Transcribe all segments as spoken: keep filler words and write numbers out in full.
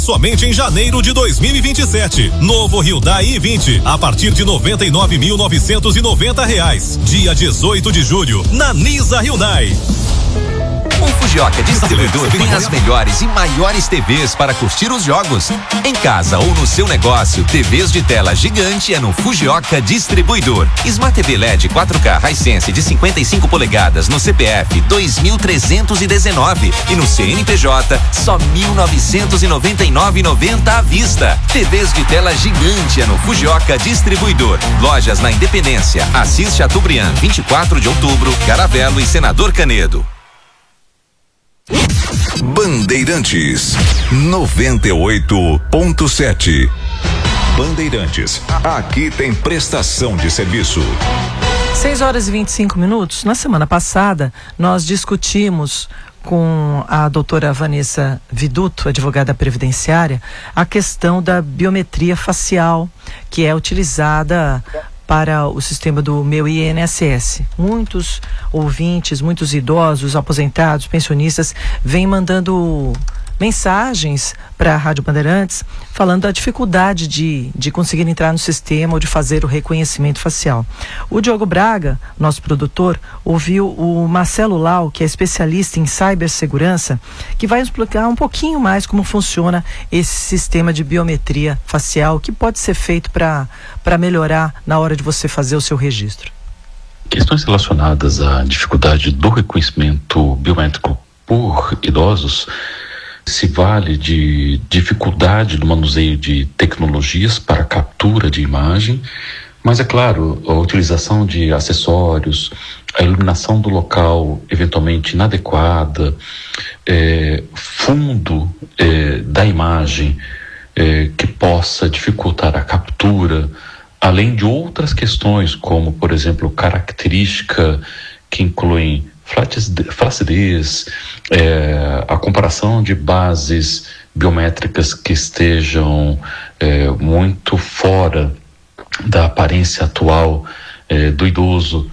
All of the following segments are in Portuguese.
Somente em janeiro de dois mil e vinte e sete. Novo Hyundai i vinte a partir de noventa e nove mil novecentos e noventa reais. Dia dezoito de julho na Nisa Hyundai. O Fujioka Distribuidor tem as melhores e maiores T Vs para curtir os jogos. Em casa ou no seu negócio, T Vs de tela gigante é no Fujioka Distribuidor. Smart T V L E D quatro K Hisense de cinquenta e cinco polegadas no C P F dois mil trezentos e dezenove e no C N P J só mil novecentos e noventa e nove reais e noventa centavos à vista. T Vs de tela gigante é no Fujioka Distribuidor. Lojas na Independência, Assis Chateaubriand, vinte e quatro de outubro, Caravelo e Senador Canedo. Bandeirantes noventa e oito ponto sete. Bandeirantes, aqui tem prestação de serviço. seis horas e vinte e cinco minutos. Na semana passada, nós discutimos com a doutora Vanessa Viduto, advogada previdenciária, a questão da biometria facial, que é utilizada para o sistema do meu I N S S. Muitos ouvintes, muitos idosos, aposentados, pensionistas, vêm mandando mensagens para a Rádio Bandeirantes falando da dificuldade de, de conseguir entrar no sistema ou de fazer o reconhecimento facial. O Diogo Braga, nosso produtor, ouviu o Marcelo Lau, que é especialista em cibersegurança, que vai explicar um pouquinho mais como funciona esse sistema de biometria facial, que pode ser feito para para melhorar na hora de você fazer o seu registro. Questões relacionadas à dificuldade do reconhecimento biométrico por idosos se vale de dificuldade do manuseio de tecnologias para captura de imagem, mas é claro, a utilização de acessórios, a iluminação do local eventualmente inadequada, é, fundo é, da imagem é, que possa dificultar a captura, além de outras questões como, por exemplo, característica que incluem flacidez, é, a comparação de bases biométricas que estejam é, muito fora da aparência atual é, do idoso.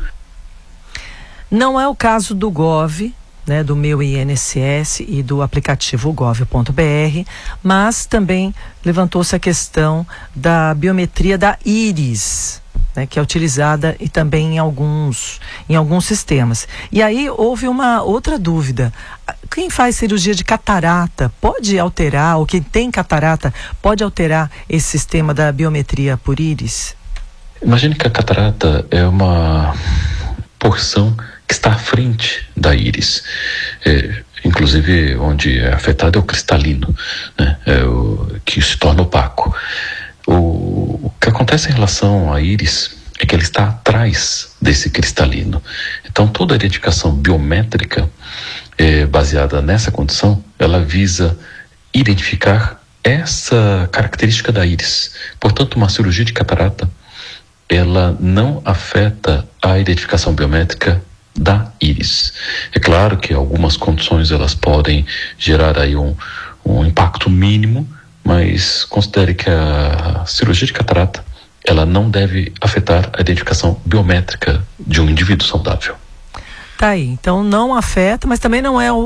Não é o caso do Gov, né, do meu I N S S e do aplicativo gov ponto br, mas também levantou-se a questão da biometria da íris, né, que é utilizada e também em alguns, em alguns sistemas. E aí houve uma outra dúvida. Quem faz cirurgia de catarata pode alterar, ou quem tem catarata pode alterar esse sistema da biometria por íris? Imagine que a catarata é uma porção que está à frente da íris, é, inclusive onde é afetado é o cristalino, né, é o, que se torna opaco. O, o que acontece em relação à íris é que ela está atrás desse cristalino. Então toda a identificação biométrica é, baseada nessa condição, ela visa identificar essa característica da íris. Portanto, uma cirurgia de catarata, ela não afeta a identificação biométrica da íris. É claro que algumas condições elas podem gerar aí um, um impacto mínimo, mas considere que a cirurgia de catarata ela não deve afetar a identificação biométrica de um indivíduo saudável. Tá aí, então não afeta, mas também não é o